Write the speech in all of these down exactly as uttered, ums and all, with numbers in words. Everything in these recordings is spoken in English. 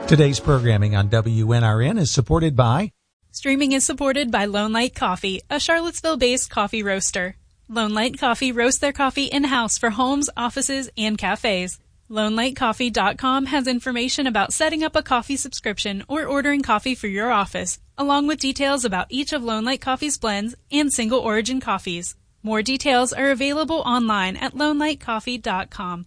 Today's programming on W N R N is supported by... Streaming is supported by Lone Light Coffee, a Charlottesville-based coffee roaster. Lone Light Coffee roasts their coffee in-house for homes, offices, and cafes. Lone Light Coffee dot com has information about setting up a coffee subscription or ordering coffee for your office, along with details about each of Lone Light Coffee's blends and single origin coffees. More details are available online at Lone Light Coffee dot com.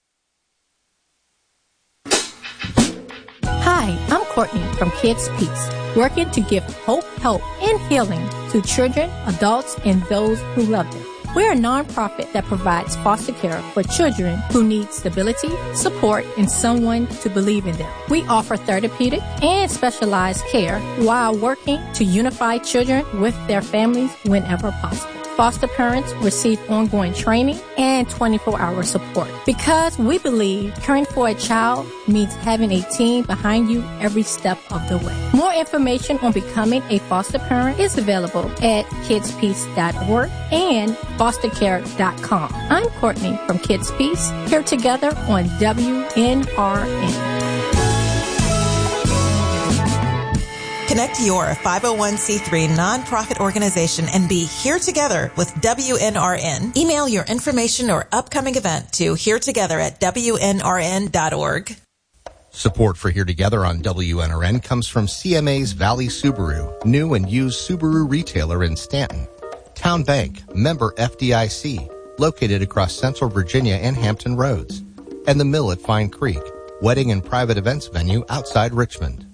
Hi, I'm Courtney from Kids Peace, working to give hope, help, and healing to children, adults, and those who love them. We're a nonprofit that provides foster care for children who need stability, support, and someone to believe in them. We offer therapeutic and specialized care while working to unify children with their families whenever possible. Foster parents receive ongoing training and twenty-four hour support because we believe caring for a child means having a team behind you every step of the way. More information on becoming a foster parent is available at kids peace dot org and foster care dot com. I'm Courtney from Kids Peace, here together on W N R N. Connect your five oh one c three nonprofit organization and be here together with W N R N. Email your information or upcoming event to here together at W N R N dot org. Support for Here Together on W N R N comes from C M A's Valley Subaru, new and used Subaru retailer in Stanton. Town Bank, member F D I C, located across Central Virginia and Hampton Roads. And the Mill at Fine Creek, wedding and private events venue outside Richmond.